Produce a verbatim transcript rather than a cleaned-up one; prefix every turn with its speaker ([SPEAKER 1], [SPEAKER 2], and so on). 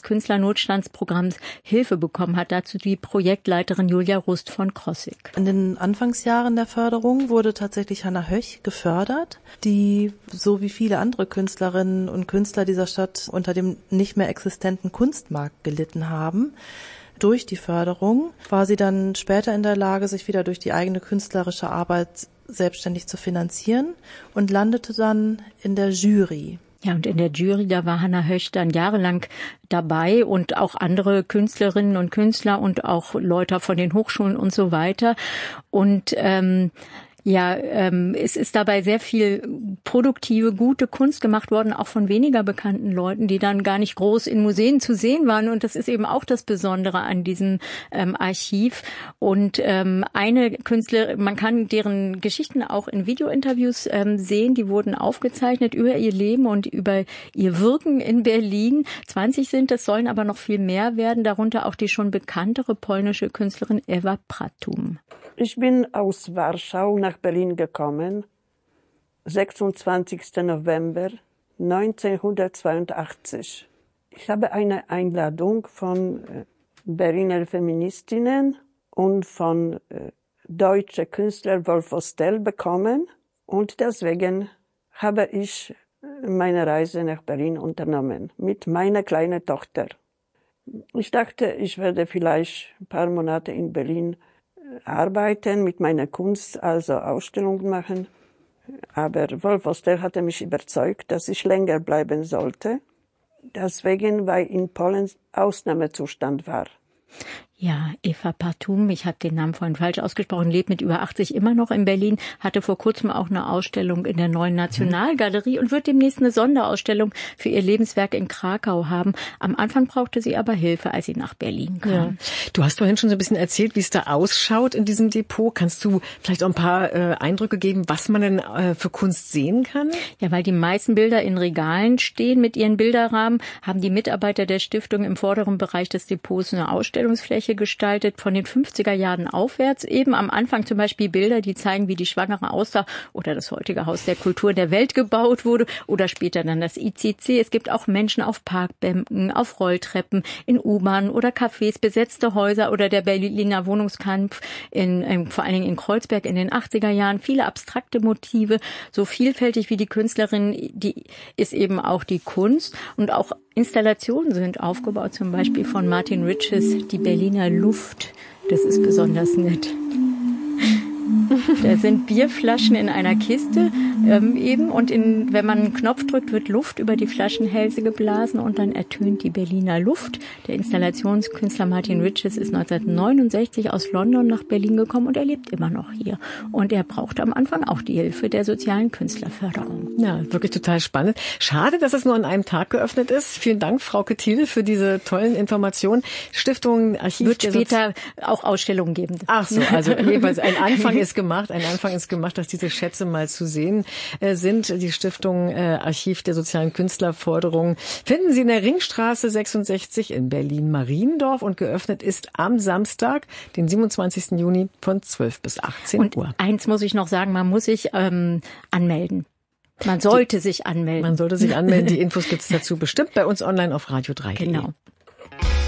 [SPEAKER 1] Künstler-Notstandsprogramms Hilfe bekommen hat. Dazu die Projektleiterin Julia Rust von Krossig.
[SPEAKER 2] In den Anfangsjahren der Förderung wurde tatsächlich Hannah Höch gefördert, die so wie viele andere Künstlerinnen und Künstler dieser Stadt unter dem nicht mehr existenten Kunstmarkt gelitten haben. Durch die Förderung war sie dann später in der Lage, sich wieder durch die eigene künstlerische Arbeit selbstständig zu finanzieren und landete dann in der Jury.
[SPEAKER 1] Ja, und in der Jury, da war Hannah Höch dann jahrelang dabei und auch andere Künstlerinnen und Künstler und auch Leute von den Hochschulen und so weiter. Und ähm, Ja, ähm, es ist dabei sehr viel produktive, gute Kunst gemacht worden, auch von weniger bekannten Leuten, die dann gar nicht groß in Museen zu sehen waren. Und das ist eben auch das Besondere an diesem ähm, Archiv. Und ähm, eine Künstlerin, man kann deren Geschichten auch in Videointerviews ähm, sehen, die wurden aufgezeichnet über ihr Leben und über ihr Wirken in Berlin. zwanzig sind es, sollen aber noch viel mehr werden, darunter auch die schon bekanntere polnische Künstlerin Ewa Pratum.
[SPEAKER 3] Ich bin aus Warschau nach Berlin gekommen, sechsundzwanzigsten November neunzehnhundertzweiundachtzig. Ich habe eine Einladung von Berliner Feministinnen und von deutschen Künstler Wolf Ostel bekommen und deswegen habe ich meine Reise nach Berlin unternommen mit meiner kleinen Tochter. Ich dachte, ich werde vielleicht ein paar Monate in Berlin arbeiten, mit meiner Kunst, also Ausstellungen machen. Aber Wolf Ostel hatte mich überzeugt, dass ich länger bleiben sollte. Deswegen, weil in Polen Ausnahmezustand war.
[SPEAKER 1] Ja, Ewa Pratum, ich habe den Namen vorhin falsch ausgesprochen, lebt mit über achtzig immer noch in Berlin, hatte vor kurzem auch eine Ausstellung in der Neuen Nationalgalerie und wird demnächst eine Sonderausstellung für ihr Lebenswerk in Krakau haben. Am Anfang brauchte sie aber Hilfe, als sie nach Berlin kam.
[SPEAKER 4] Ja. Du hast vorhin schon so ein bisschen erzählt, wie es da ausschaut in diesem Depot. Kannst du vielleicht auch ein paar äh, Eindrücke geben, was man denn äh, für Kunst sehen kann?
[SPEAKER 1] Ja, weil die meisten Bilder in Regalen stehen mit ihren Bilderrahmen, haben die Mitarbeiter der Stiftung im vorderen Bereich des Depots eine Ausstellungsfläche gestaltet von den fünfziger Jahren aufwärts. Eben am Anfang zum Beispiel Bilder, die zeigen, wie die Schwangere aussah oder das heutige Haus der Kultur der Welt gebaut wurde oder später dann das I C C. Es gibt auch Menschen auf Parkbänken, auf Rolltreppen, in U-Bahnen oder Cafés, besetzte Häuser oder der Berliner Wohnungskampf in, in, vor allen Dingen in Kreuzberg in den achtziger Jahren. Viele abstrakte Motive, so vielfältig wie die Künstlerin, die ist eben auch die Kunst und auch Installationen sind aufgebaut, zum Beispiel von Martin Riches, die Berliner Luft. Das ist besonders nett. Da sind Bierflaschen in einer Kiste ähm, eben und in, wenn man einen Knopf drückt, wird Luft über die Flaschenhälse geblasen und dann ertönt die Berliner Luft. Der Installationskünstler Martin Riches ist neunzehnhundertneunundsechzig aus London nach Berlin gekommen und er lebt immer noch hier. Und er brauchte am Anfang auch die Hilfe der sozialen Künstlerförderung.
[SPEAKER 4] Ja, wirklich total spannend. Schade, dass es nur an einem Tag geöffnet ist. Vielen Dank, Frauke Thiel, für diese tollen Informationen. Stiftung Archiv
[SPEAKER 1] wird später auch Ausstellungen geben.
[SPEAKER 4] Ach so, also jeweils ein Anfang ist gemacht. Ein Anfang ist gemacht, dass diese Schätze mal zu sehen äh, sind. Die Stiftung äh, Archiv der sozialen Künstlerförderung finden Sie in der Ringstraße sechsundsechzig in Berlin-Mariendorf und geöffnet ist am Samstag, den siebenundzwanzigsten Juni von zwölf bis achtzehn
[SPEAKER 1] und
[SPEAKER 4] Uhr.
[SPEAKER 1] Und eins muss ich noch sagen, man muss sich ähm, anmelden. Man sollte Die, sich anmelden.
[SPEAKER 4] Man sollte sich anmelden. Die Infos gibt es dazu bestimmt bei uns online auf Radio drei.
[SPEAKER 1] Genau.